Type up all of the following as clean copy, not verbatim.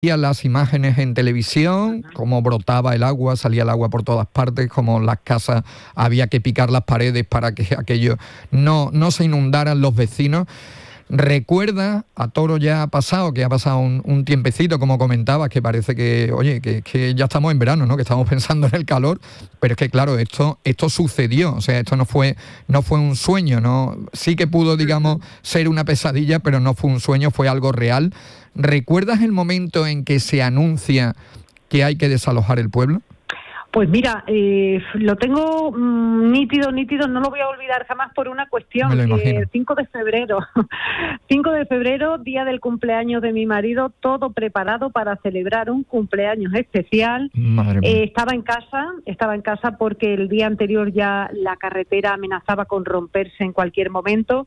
las imágenes en televisión, cómo brotaba el agua, salía el agua por todas partes, como las casas había que picar las paredes para que aquello no se inundaran los vecinos. Recuerda, a Toro ya ha pasado, que ha pasado un tiempecito, como comentabas, que parece que, oye, que ya estamos en verano, ¿no? Que estamos pensando en el calor, pero es que claro, esto sucedió, o sea, esto no fue un sueño, ¿no? Sí que pudo, digamos, ser una pesadilla, pero no fue un sueño, fue algo real. ¿Recuerdas el momento en que se anuncia que hay que desalojar el pueblo? Pues mira, lo tengo nítido, no lo voy a olvidar jamás por una cuestión. 5 de febrero, 5 de febrero, día del cumpleaños de mi marido, todo preparado para celebrar un cumpleaños especial. Estaba en casa porque el día anterior ya la carretera amenazaba con romperse en cualquier momento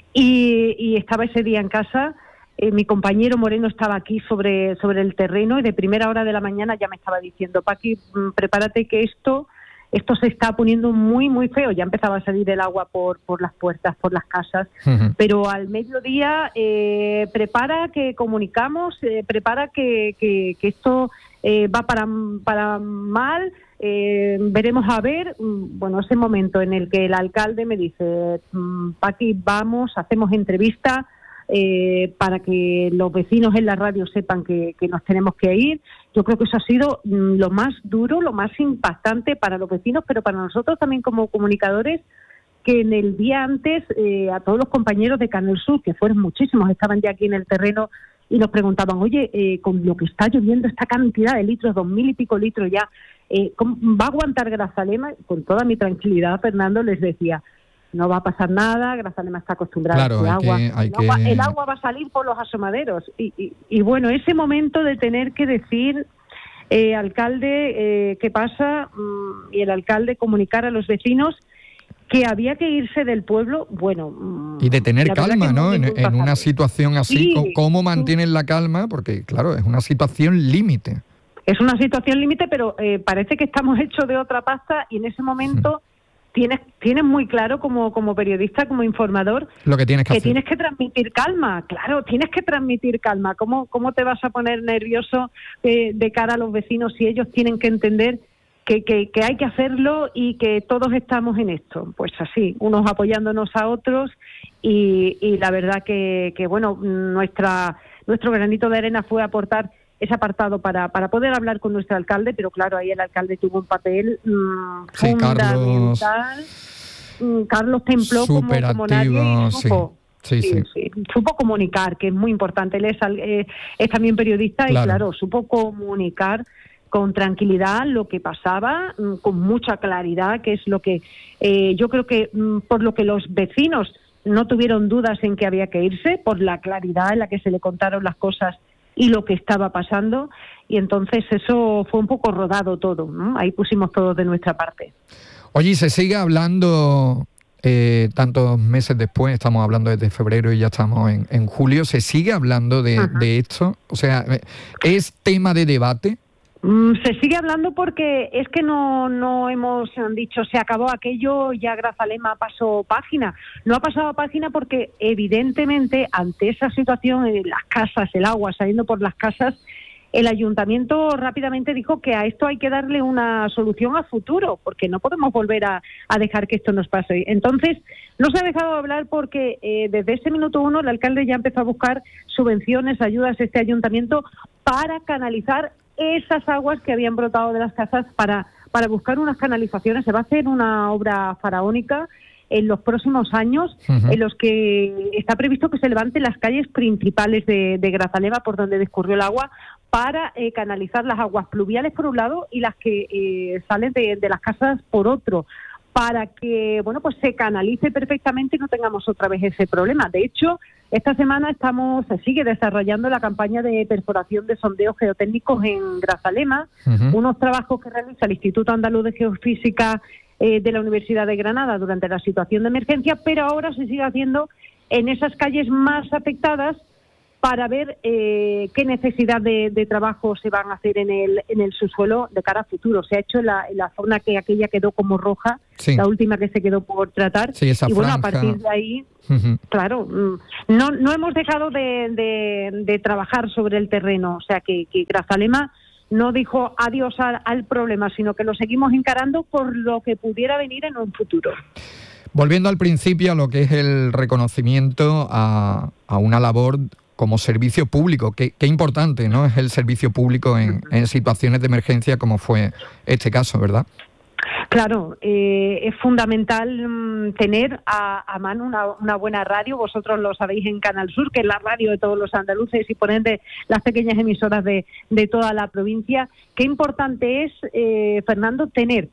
y estaba ese día en casa. Mi compañero Moreno estaba aquí sobre el terreno y de primera hora de la mañana ya me estaba diciendo: Paqui, prepárate que esto se está poniendo muy, muy feo. Ya empezaba a salir el agua por las puertas, por las casas. Uh-huh. Pero al mediodía, prepara que comunicamos, prepara que esto va para mal. Veremos a ver. Bueno, ese momento en el que el alcalde me dice: Paqui, vamos, hacemos entrevista, para que los vecinos en la radio sepan que nos tenemos que ir. Yo creo que eso ha sido lo más duro, lo más impactante para los vecinos, pero para nosotros también como comunicadores, que en el día antes a todos los compañeros de Canal Sur, que fueron muchísimos, estaban ya aquí en el terreno y nos preguntaban: oye, con lo que está lloviendo, esta cantidad de litros, 2.000 y pico litros ya, ¿va a aguantar Grazalema? Con toda mi tranquilidad, Fernando, les decía: no va a pasar nada, Grazalema está acostumbrada a ese agua. El agua va a salir por los asomaderos. Y bueno, ese momento de tener que decir, alcalde, ¿qué pasa? Y el alcalde comunicar a los vecinos que había que irse del pueblo, bueno... Y de tener calma, ¿no? En una situación así, sí, ¿cómo mantienen la calma? Porque, claro, es una situación límite. Es una situación límite, pero parece que estamos hechos de otra pasta y en ese momento... Tienes muy claro como periodista, como informador, lo que tienes que hacer. Tienes que transmitir calma. Claro, tienes que transmitir calma. ¿Cómo te vas a poner nervioso de cara a los vecinos si ellos tienen que entender que hay que hacerlo y que todos estamos en esto? Pues así, unos apoyándonos a otros y la verdad que bueno, nuestro granito de arena fue aportar ese apartado para poder hablar con nuestro alcalde, pero claro, ahí el alcalde tuvo un papel fundamental. Carlos templó como nadie y supo. Sí. Supo comunicar, que es muy importante. Él es también periodista, claro. Y claro, supo comunicar con tranquilidad lo que pasaba, con mucha claridad, que es lo que yo creo que por lo que los vecinos no tuvieron dudas en que había que irse, por la claridad en la que se le contaron las cosas y lo que estaba pasando, y entonces eso fue un poco rodado todo, ¿no? Ahí pusimos todo de nuestra parte. Oye, ¿se sigue hablando tantos meses después? Estamos hablando desde febrero y ya estamos en julio. ¿Se sigue hablando de esto? O sea, ¿es tema de debate? Se sigue hablando porque es que no hemos dicho se acabó aquello, ya Grazalema pasó página. No ha pasado página porque evidentemente ante esa situación en las casas, el agua saliendo por las casas, el ayuntamiento rápidamente dijo que a esto hay que darle una solución a futuro, porque no podemos volver a dejar que esto nos pase. Entonces, no se ha dejado hablar porque desde ese minuto uno el alcalde ya empezó a buscar subvenciones, ayudas a este ayuntamiento para canalizar esas aguas que habían brotado de las casas, para buscar unas canalizaciones. Se va a hacer una obra faraónica en los próximos años, en los que está previsto que se levanten las calles principales de Grazalema por donde discurrió el agua, para canalizar las aguas pluviales por un lado y las que salen de las casas por otro, para que pues se canalice perfectamente y no tengamos otra vez ese problema. De hecho, esta semana se sigue desarrollando la campaña de perforación de sondeos geotécnicos en Grazalema, unos trabajos que realiza el Instituto Andaluz de Geofísica de la Universidad de Granada durante la situación de emergencia, pero ahora se sigue haciendo en esas calles más afectadas para ver qué necesidad de trabajo se van a hacer en el subsuelo de cara a futuro. Se ha hecho en la zona que aquella quedó como roja, sí, la última que se quedó por tratar, sí, esa y bueno, franja. A partir de ahí, claro, no hemos dejado de trabajar sobre el terreno, o sea que Grazalema no dijo adiós al problema, sino que lo seguimos encarando por lo que pudiera venir en un futuro. Volviendo al principio, a lo que es el reconocimiento a una labor como servicio público, qué importante, ¿no? Es el servicio público en situaciones de emergencia como fue este caso, ¿verdad? Claro, es fundamental tener a mano una buena radio. Vosotros lo sabéis en Canal Sur, que es la radio de todos los andaluces y por ende las pequeñas emisoras de toda la provincia. Qué importante es, Fernando, tener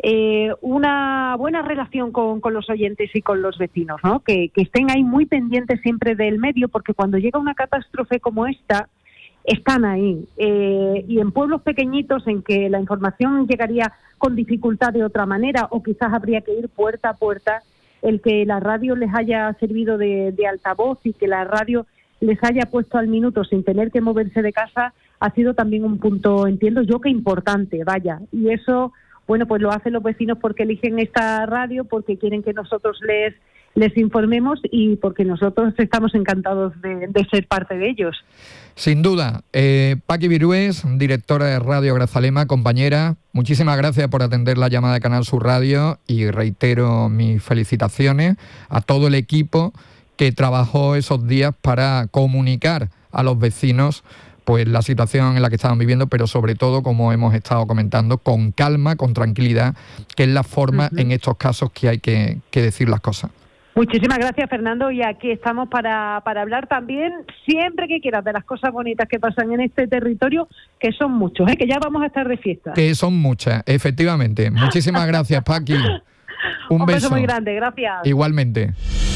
una buena relación con los oyentes y con los vecinos, ¿no? Que estén ahí muy pendientes siempre del medio, porque cuando llega una catástrofe como esta, están ahí. Y en pueblos pequeñitos en que la información llegaría con dificultad de otra manera, o quizás habría que ir puerta a puerta, el que la radio les haya servido de altavoz y que la radio les haya puesto al minuto sin tener que moverse de casa, ha sido también un punto, entiendo yo, que importante, vaya. Y eso, bueno, pues lo hacen los vecinos porque eligen esta radio, porque quieren que nosotros les informemos y porque nosotros estamos encantados de ser parte de ellos. Sin duda. Paqui Virués, directora de Radio Grazalema, compañera, muchísimas gracias por atender la llamada de Canal Sur Radio y reitero mis felicitaciones a todo el equipo que trabajó esos días para comunicar a los vecinos pues la situación en la que estaban viviendo, pero sobre todo, como hemos estado comentando, con calma, con tranquilidad, que es la forma en estos casos que hay que decir las cosas. Muchísimas gracias, Fernando, y aquí estamos para hablar también, siempre que quieras, de las cosas bonitas que pasan en este territorio, que son muchos, que ya vamos a estar de fiesta. Que son muchas, efectivamente. Muchísimas gracias, Paqui. Un beso muy grande, gracias. Igualmente.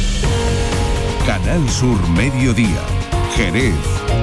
Canal Sur Mediodía, Jerez.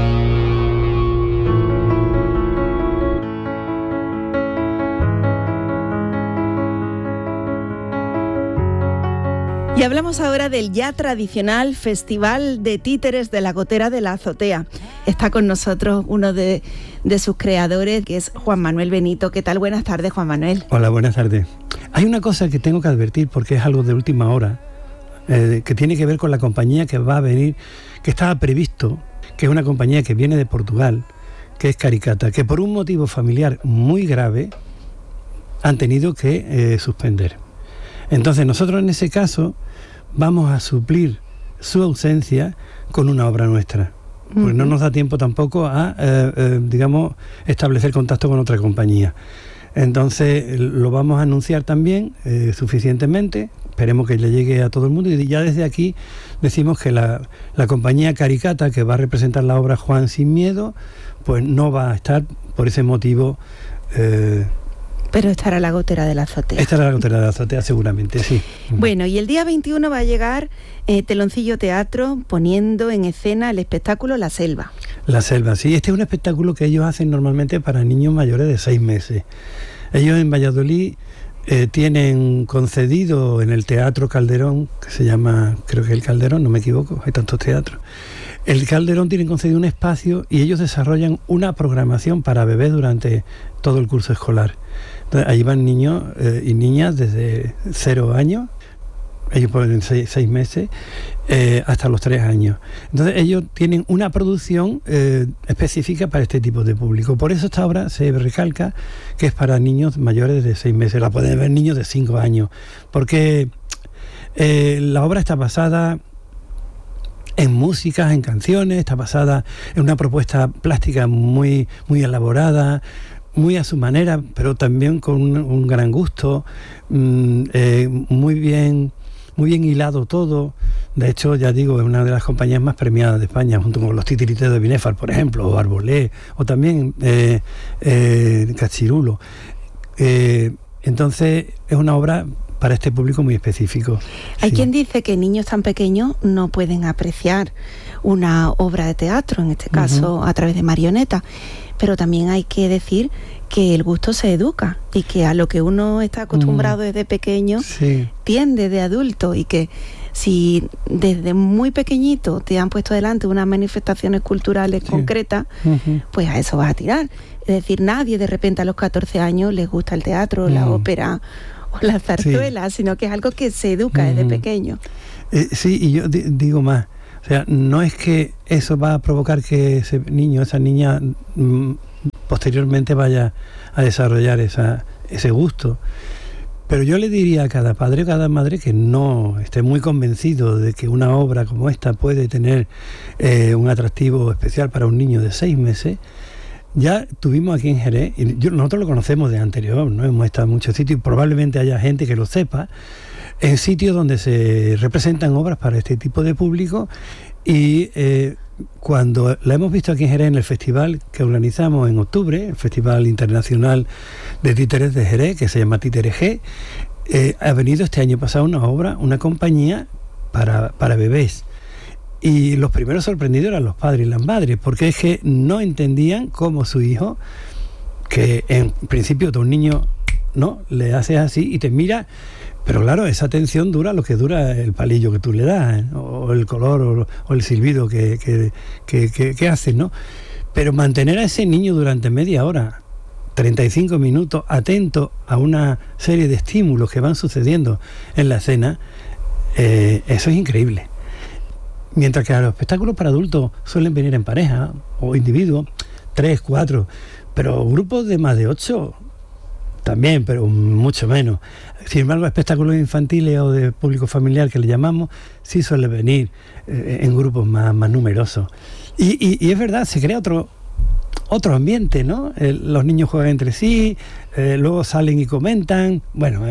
Y hablamos ahora del ya tradicional Festival de Títeres de la Gotera de la Azotea. Está con nosotros uno de sus creadores, que es Juan Manuel Benito. ¿Qué tal? Buenas tardes, Juan Manuel. Hola, buenas tardes. Hay una cosa que tengo que advertir, porque es algo de última hora, que tiene que ver con la compañía que va a venir, que estaba previsto, que es una compañía que viene de Portugal, que es Caricata, que por un motivo familiar muy grave han tenido que suspender. Entonces nosotros en ese caso vamos a suplir su ausencia con una obra nuestra, porque no nos da tiempo tampoco a, digamos, establecer contacto con otra compañía. Entonces lo vamos a anunciar también suficientemente, esperemos que le llegue a todo el mundo, y ya desde aquí decimos que la compañía Caricata, que va a representar la obra Juan sin miedo, pues no va a estar por ese motivo. Pero estará la Gotera de la Azotea. Estará la Gotera de la Azotea seguramente, sí. Bueno, y el día 21 va a llegar Teloncillo Teatro poniendo en escena el espectáculo La Selva. La Selva, sí. Este es un espectáculo que ellos hacen normalmente para niños mayores de 6 meses. Ellos en Valladolid tienen concedido en el Teatro Calderón, que se llama, creo que el Calderón, no me equivoco, hay tantos teatros. El Calderón tiene concedido un espacio y ellos desarrollan una programación para bebés durante todo el curso escolar. Entonces, ahí van niños y niñas desde 0 años, ellos ponen 6 meses, hasta los 3 años. Entonces ellos tienen una producción específica para este tipo de público. Por eso esta obra se recalca que es para niños mayores de 6 meses. La pueden ver niños de 5 años, porque la obra está basada en músicas, en canciones, está basada en una propuesta plástica muy, muy elaborada, muy a su manera, pero también con un gran gusto, muy bien hilado todo. De hecho, ya digo, es una de las compañías más premiadas de España, junto con los Titiriteros de Binefar, por ejemplo, o Arbolé, o también Cachirulo. Entonces, es una obra para este público muy específico. Hay quien dice que niños tan pequeños no pueden apreciar una obra de teatro, en este caso a través de marionetas, pero también hay que decir que el gusto se educa y que a lo que uno está acostumbrado desde pequeño tiende de adulto, y que si desde muy pequeñito te han puesto delante unas manifestaciones culturales concretas, pues a eso vas a tirar. Es decir, nadie de repente a los 14 años les gusta el teatro, la ópera o la zarzuela, sino que es algo que se educa desde pequeño. Sí, y yo digo más. O sea, no es que eso va a provocar que ese niño, esa niña posteriormente vaya a desarrollar ese gusto. Pero yo le diría a cada padre o cada madre que no esté muy convencido de que una obra como esta puede tener un atractivo especial para un niño de 6 meses. Ya tuvimos aquí en Jerez, y nosotros lo conocemos de anterior, ¿no? Hemos estado en muchos sitios, probablemente haya gente que lo sepa, en sitios donde se representan obras para este tipo de público, y cuando la hemos visto aquí en Jerez en el festival que organizamos en octubre, el Festival Internacional de Títeres de Jerez, que se llama Títeres G, ha venido este año pasado una obra, una compañía para bebés. Y los primeros sorprendidos eran los padres y las madres, porque es que no entendían cómo su hijo, que en principio un niño, ¿no?, le haces así y te mira, pero claro, esa atención dura lo que dura el palillo que tú le das, o el color, o el silbido que haces, ¿no? Pero mantener a ese niño durante media hora, 35 minutos, atento a una serie de estímulos que van sucediendo en la escena, eso es increíble. Mientras que a los espectáculos para adultos suelen venir en pareja o individuos, 3, 4, pero grupos de más de 8 también, pero mucho menos. Sin embargo, espectáculos infantiles o de público familiar, que le llamamos, sí suele venir en grupos más numerosos. Y es verdad, se crea otro ambiente, ¿no? Los niños juegan entre sí, luego salen y comentan.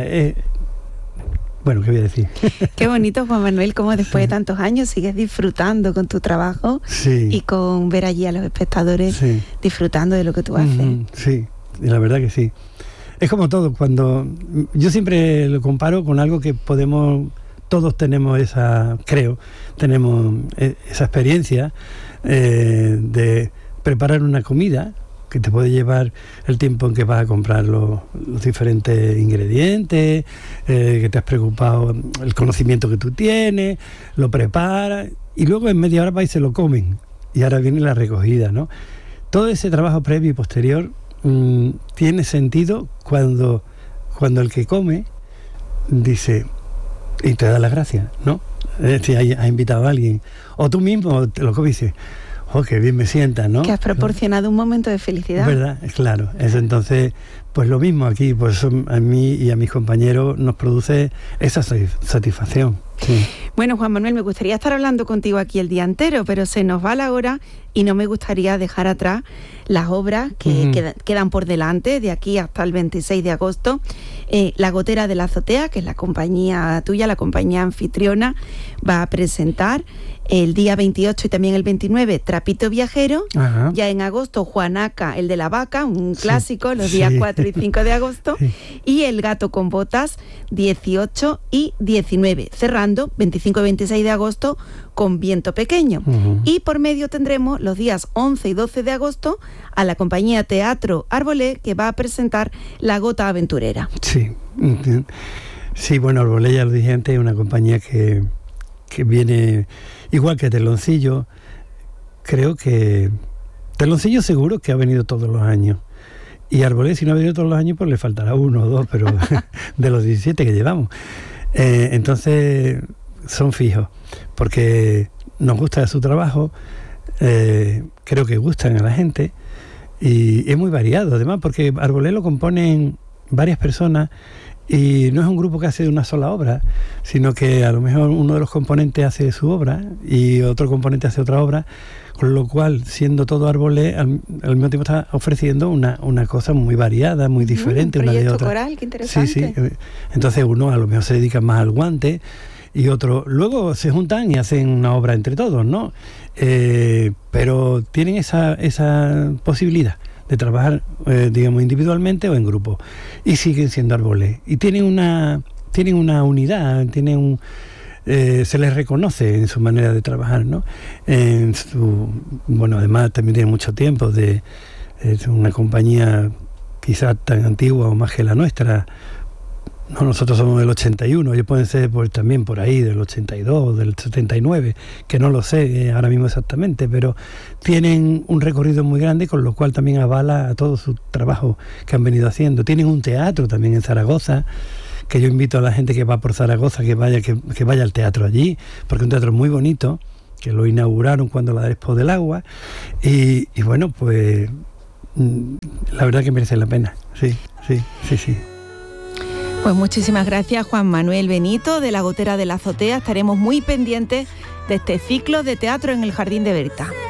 Bueno, ¿qué voy a decir? Qué bonito, Juan Manuel, cómo después de tantos años sigues disfrutando con tu trabajo y con ver allí a los espectadores disfrutando de lo que tú haces. Sí, la verdad que sí. Es como todo, cuando yo siempre lo comparo con algo que todos tenemos tenemos esa experiencia de preparar una comida, que te puede llevar el tiempo en que vas a comprar los diferentes ingredientes, que te has preocupado, el conocimiento que tú tienes, lo preparas, y luego en media hora vais y se lo comen, y ahora viene la recogida, ¿no? Todo ese trabajo previo y posterior tiene sentido cuando el que come dice y te da las gracias, ¿no? Si has invitado a alguien, o tú mismo te lo comes y dices, oh, qué bien me sienta, ¿no? Que has proporcionado un momento de felicidad. ¿Verdad? Claro. Entonces, pues lo mismo aquí, pues a mí y a mis compañeros nos produce esa satisfacción. Sí. Bueno, Juan Manuel, me gustaría estar hablando contigo aquí el día entero, pero se nos va la hora y no me gustaría dejar atrás las obras que quedan por delante de aquí hasta el 26 de agosto. La Gotera de la Azotea, que es la compañía tuya, la compañía anfitriona, va a presentar el día 28 y también el 29 Trapito Viajero. Ajá. Ya en agosto Juanaca, el de la vaca, un clásico, los días 4 y 5 de agosto. Y El Gato con Botas, 18 y 19. Cerrando 25 y 26 de agosto con Viento Pequeño. Y por medio tendremos los días 11 y 12 de agosto a la compañía Teatro Arbolé, que va a presentar La Gota Aventurera. Sí, bueno, Arbolé, ya lo dije antes, es una compañía que viene igual que Teloncillo. Creo que Teloncillo seguro que ha venido todos los años, y Arbolé, si no ha venido todos los años, pues le faltará 1 o 2, pero de los 17 que llevamos. Entonces son fijos, porque nos gusta su trabajo, creo que gustan a la gente, y es muy variado además, porque Arbolé lo componen varias personas, y no es un grupo que hace una sola obra, sino que a lo mejor uno de los componentes hace su obra y otro componente hace otra obra, con lo cual, siendo todo Arbolé, al mismo tiempo está ofreciendo una cosa muy variada, muy diferente una de otra. Coral, qué interesante. Sí. Entonces uno a lo mejor se dedica más al guante, y otro luego se juntan y hacen una obra entre todos, ¿no? Pero tienen esa posibilidad de trabajar, digamos, individualmente o en grupo, y siguen siendo Arbolé, y tienen una unidad, se les reconoce en su manera de trabajar, ¿no? Bueno, además también tienen mucho tiempo de Es una compañía quizás tan antigua o más que la nuestra. No, nosotros somos del 81, ellos pueden ser también por ahí, del 82, del 79, que no lo sé ahora mismo exactamente, pero tienen un recorrido muy grande, con lo cual también avala a todo su trabajo que han venido haciendo. Tienen un teatro también en Zaragoza, que yo invito a la gente que va por Zaragoza que vaya al teatro allí, porque es un teatro muy bonito, que lo inauguraron cuando la Expo del Agua, y bueno, pues la verdad que merece la pena, sí. Pues muchísimas gracias, Juan Manuel Benito, de La Gotera de la Azotea. Estaremos muy pendientes de este ciclo de teatro en el Jardín de Berta.